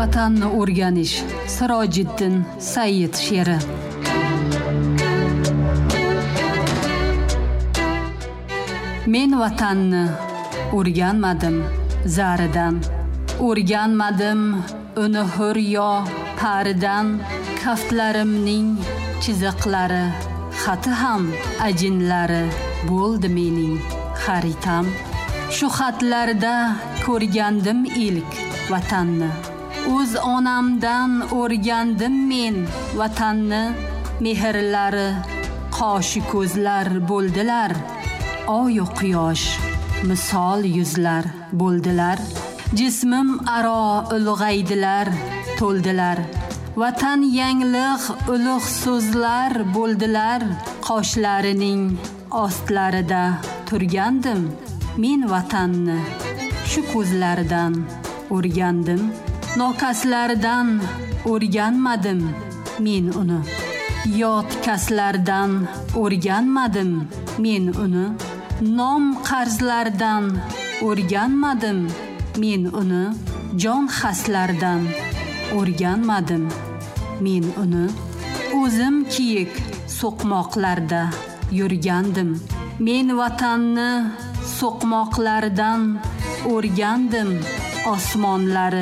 Vatanni o'rganish. Sirojiddin Sayyid she'ri. Men vatanni o'rganmadim zaridan, o'rganmadim uni hur yo paridan. Kaftlarimning chiziqlari, xati ham ajinlari bo'ldi mening xaritam. Shu xatlarda ko'rgandim ilk vatanni, o'z onamdan o'rgandim men vatanni. Mehrlari qoshi ko'zlar bo'ldilar, oyu quyosh misol yuzlar bo'ldilar. Jismim aro ulg'aydilar, to'ldilar. Vatan yangliq ulug' so'zlar bo'ldilar. Qoshlarining ostlarida turgandim men vatanni, shu ko'zlardan o'rgandim. Nokaslardan o'rganmadim men uni, yot kaslardan o'rganmadim men uni. Nom qarzlardan o'rganmadim men uni, jon xaslardan o'rganmadim men uni. O'zim kiyik so'qmoqlarda yurgandim men vatanni, so'qmoqlardan o'rgandim osmonlari